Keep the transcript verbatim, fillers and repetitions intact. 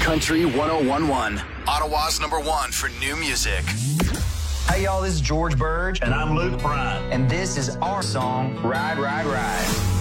Country one oh one one. Ottawa's number one for new music. Hey, y'all, this is George Burge. And I'm Luke Bryan. And this is our song, Ride, Ride, Ride.